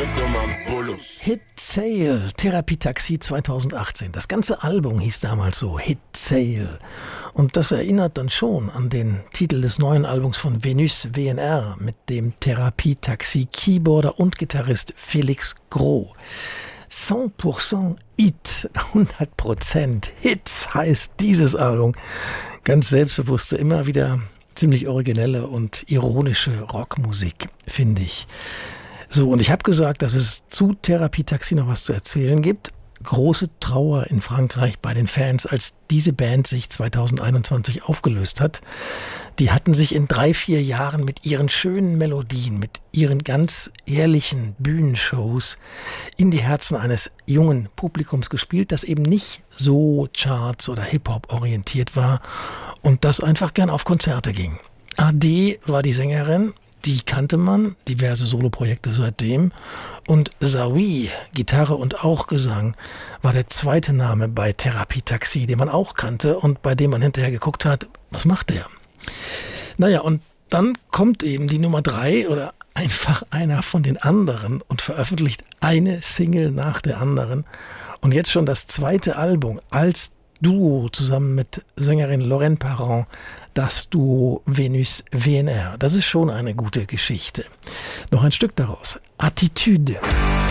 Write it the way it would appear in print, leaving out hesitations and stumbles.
Hit Sale, Therapie Taxi 2018. Das ganze Album hieß damals so, Hit Sale. Und das erinnert dann schon an den Titel des neuen Albums von Venus WNR mit dem Therapie Taxi Keyboarder und Gitarrist Felix Gros. 100% Hit, 100% Hits heißt dieses Album. Ganz selbstbewusste, immer wieder ziemlich originelle und ironische Rockmusik, finde ich. So, und ich habe gesagt, dass es zu Therapie Taxi noch was zu erzählen gibt. Große Trauer in Frankreich bei den Fans, als diese Band sich 2021 aufgelöst hat. Die hatten sich in 3-4 Jahren mit ihren schönen Melodien, mit ihren ganz ehrlichen Bühnenshows in die Herzen eines jungen Publikums gespielt, das eben nicht so Charts- oder Hip-Hop orientiert war und das einfach gern auf Konzerte ging. Ade war die Sängerin. Die kannte man, diverse Soloprojekte seitdem. Und Zawi, Gitarre und auch Gesang, war der zweite Name bei Therapie Taxi, den man auch kannte und bei dem man hinterher geguckt hat, was macht der? Naja, und dann kommt eben die Nummer 3 oder einfach einer von den anderen und veröffentlicht eine Single nach der anderen. Und jetzt schon das zweite Album als Duo zusammen mit Sängerin Lorraine Parent, das Duo Venus WNR. Das ist schon eine gute Geschichte. Noch ein Stück daraus. Attitude.